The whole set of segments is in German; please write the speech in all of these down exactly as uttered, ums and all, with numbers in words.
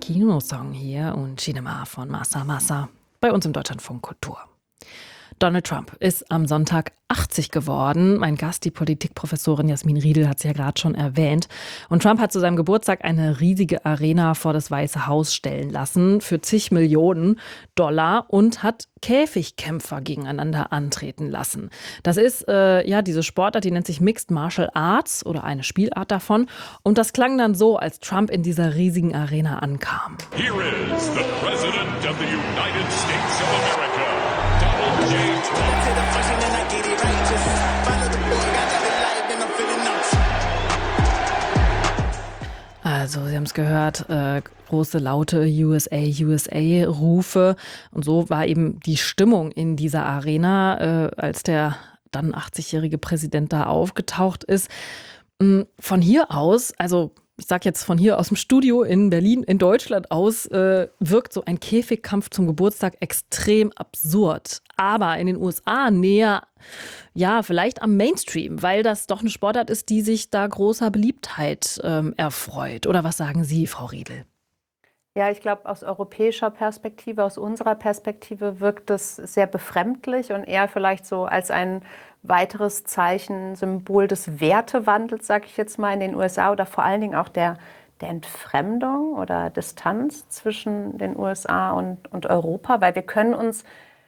Kinosong hier und Cinema von Massa Massa bei uns im Deutschlandfunk Kultur. Donald Trump ist am Sonntag achtzig geworden. Mein Gast, die Politikprofessorin Jasmin Riedel, hat es ja gerade schon erwähnt. Und Trump hat zu seinem Geburtstag eine riesige Arena vor das Weiße Haus stellen lassen für zig Millionen Dollar und hat Käfigkämpfer gegeneinander antreten lassen. Das ist äh, ja diese Sportart, die nennt sich Mixed Martial Arts oder eine Spielart davon. Und das klang dann so, als Trump in dieser riesigen Arena ankam. Here is the President of the United States of America, Donald J. Trump. Also, Sie haben es gehört, äh, große, laute U S A, U S A-Rufe. Und so war eben die Stimmung in dieser Arena, äh, als der dann achtzigjährige Präsident da aufgetaucht ist. Von hier aus, also ich sage jetzt von hier aus dem Studio in Berlin, in Deutschland aus, äh, wirkt so ein Käfigkampf zum Geburtstag extrem absurd. Aber in den U S A näher, ja, vielleicht am Mainstream, weil das doch eine Sportart ist, die sich da großer Beliebtheit ähm, erfreut. Oder was sagen Sie, Frau Riedel? Ja, ich glaube, aus europäischer Perspektive, aus unserer Perspektive wirkt es sehr befremdlich und eher vielleicht so als ein weiteres Zeichen, Symbol des Wertewandels, sage ich jetzt mal, in den U S A oder vor allen Dingen auch der, der Entfremdung oder Distanz zwischen den U S A und, und Europa, weil wir können uns,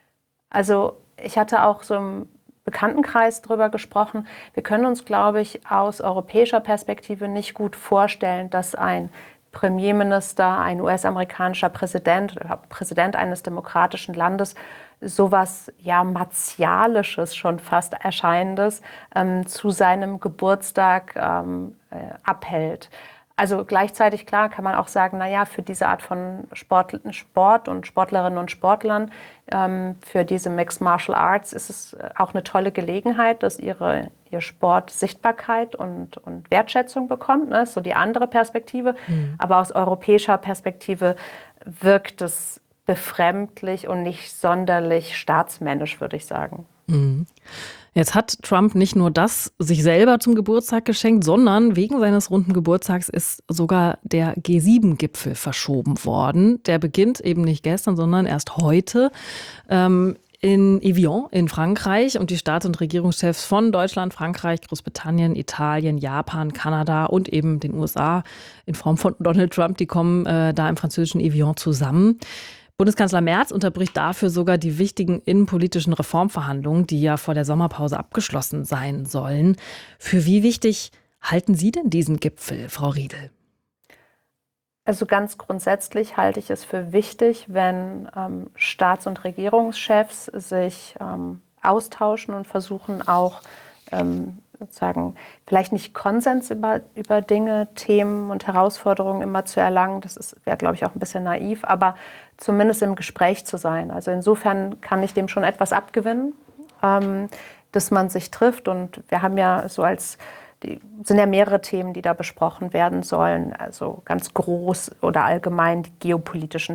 also ich hatte auch so im Bekanntenkreis drüber gesprochen, wir können uns, glaube ich, aus europäischer Perspektive nicht gut vorstellen, dass ein Premierminister, ein U S-amerikanischer Präsident, Präsident eines demokratischen Landes, sowas ja Martialisches schon fast Erscheinendes ähm, zu seinem Geburtstag ähm, äh, abhält. Also gleichzeitig, klar, kann man auch sagen, naja, für diese Art von Sport, Sport und Sportlerinnen und Sportlern, ähm, für diese Mixed Martial Arts ist es auch eine tolle Gelegenheit, dass ihre, ihr Sport Sichtbarkeit und, und Wertschätzung bekommt. Ne? Das ist so die andere Perspektive. Mhm. Aber aus europäischer Perspektive wirkt es befremdlich und nicht sonderlich staatsmännisch, würde ich sagen. Mhm. Jetzt hat Trump nicht nur das sich selber zum Geburtstag geschenkt, sondern wegen seines runden Geburtstags ist sogar der G sieben Gipfel verschoben worden. Der beginnt eben nicht gestern, sondern erst heute ähm, in Evian in Frankreich. Und die Staats- und Regierungschefs von Deutschland, Frankreich, Großbritannien, Italien, Japan, Kanada und eben den U S A in Form von Donald Trump, die kommen äh, da im französischen Evian zusammen. Bundeskanzler Merz unterbricht dafür sogar die wichtigen innenpolitischen Reformverhandlungen, die ja vor der Sommerpause abgeschlossen sein sollen. Für wie wichtig halten Sie denn diesen Gipfel, Frau Riedel? Also ganz grundsätzlich halte ich es für wichtig, wenn ähm, Staats- und Regierungschefs sich ähm, austauschen und versuchen auch ähm, sozusagen vielleicht nicht Konsens über, über Dinge, Themen und Herausforderungen immer zu erlangen. Das wäre, glaube ich, auch ein bisschen naiv, aber zumindest im Gespräch zu sein. Also insofern kann ich dem schon etwas abgewinnen, ähm, dass man sich trifft. Und wir haben ja so als, die sind ja mehrere Themen, die da besprochen werden sollen. Also ganz groß oder allgemein die geopolitischen